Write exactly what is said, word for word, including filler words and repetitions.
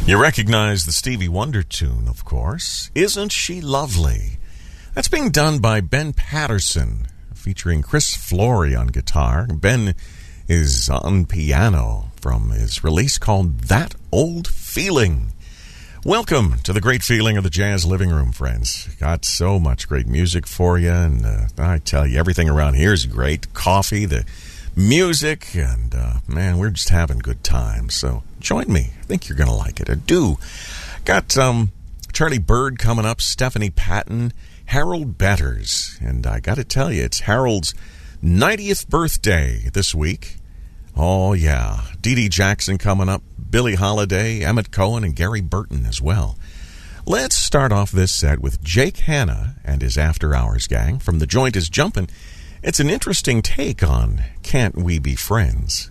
You recognize the Stevie Wonder tune, of course. Isn't She Lovely? That's being done by Ben Patterson, featuring Chris Flory on guitar. Ben is on piano from his release called That Old Feeling. Welcome to the great feeling of the Jazz Living Room, friends. Got so much great music for you, and uh, I tell you, everything around here is great. Coffee, the music, and uh, man, we're just having good times. So join me. I think you're going to like it. I do. Got um, Charlie Bird coming up, Stephanie Patton, Harold Betters, and I got to tell you, it's Harold's ninetieth birthday this week. Oh, yeah. Dee Dee Jackson coming up, Billie Holiday, Emmett Cohen, and Gary Burton as well. Let's start off this set with Jake Hanna and his After Hours gang from The Joint is Jumpin'. It's an interesting take on Can't We Be Friends?